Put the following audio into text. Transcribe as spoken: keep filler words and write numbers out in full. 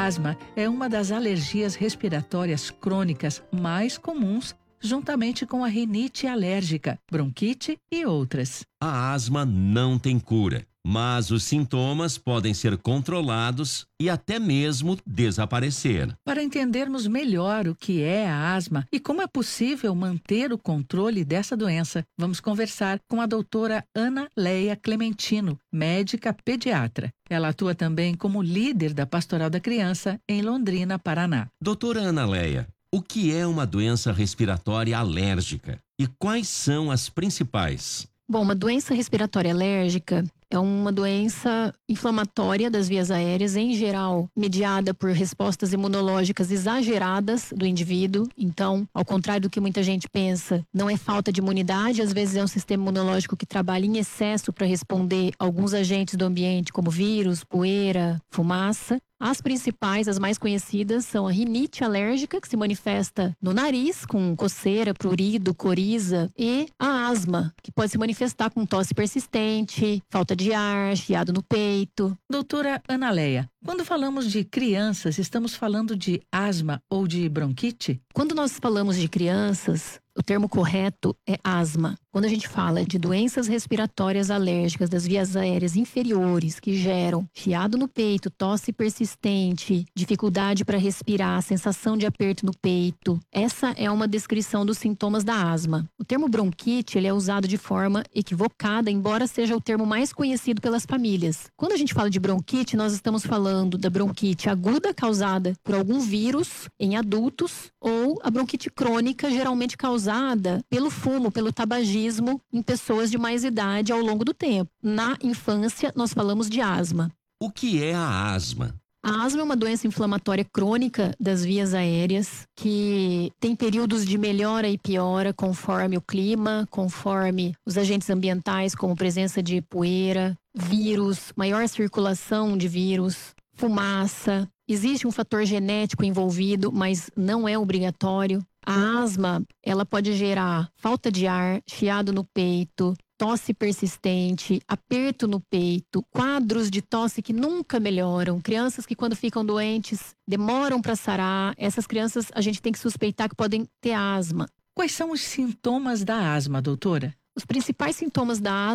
A asma é uma das alergias respiratórias crônicas mais comuns, juntamente com a rinite alérgica, bronquite e outras. A asma não tem cura, mas os sintomas podem ser controlados e até mesmo desaparecer. Para entendermos melhor o que é a asma e como é possível manter o controle dessa doença, vamos conversar com a doutora Ana Leia Clementino, médica pediatra. Ela atua também como líder da Pastoral da Criança em Londrina, Paraná. Doutora Ana Leia, o que é uma doença respiratória alérgica e quais são as principais? Bom, uma doença respiratória alérgica é uma doença inflamatória das vias aéreas, em geral, mediada por respostas imunológicas exageradas do indivíduo. Então, ao contrário do que muita gente pensa, não é falta de imunidade, às vezes é um sistema imunológico que trabalha em excesso para responder a alguns agentes do ambiente, como vírus, poeira, fumaça. As principais, as mais conhecidas, são a rinite alérgica, que se manifesta no nariz, com coceira, prurido, coriza, e a asma, que pode se manifestar com tosse persistente, falta de ar, chiado no peito. Doutora Ana Leia, quando falamos de crianças, estamos falando de asma ou de bronquite? Quando nós falamos de crianças, o termo correto é asma. Quando a gente fala de doenças respiratórias alérgicas das vias aéreas inferiores que geram chiado no peito, tosse persistente, dificuldade para respirar, sensação de aperto no peito, essa é uma descrição dos sintomas da asma. O termo bronquite, ele é usado de forma equivocada, embora seja o termo mais conhecido pelas famílias. Quando a gente fala de bronquite, nós estamos falando da bronquite aguda causada por algum vírus em adultos ou a bronquite crônica, geralmente causada pelo fumo, pelo tabagismo em pessoas de mais idade ao longo do tempo. Na infância, nós falamos de asma. O que é a asma? A asma é uma doença inflamatória crônica das vias aéreas que tem períodos de melhora e piora conforme o clima, conforme os agentes ambientais, como presença de poeira, vírus, maior circulação de vírus, fumaça. Existe um fator genético envolvido, mas não é obrigatório. A asma, ela pode gerar falta de ar, chiado no peito, tosse persistente, aperto no peito, quadros de tosse que nunca melhoram, crianças que quando ficam doentes demoram para sarar. Essas crianças a gente tem que suspeitar que podem ter asma. Quais são os sintomas da asma, doutora? Os principais sintomas da asma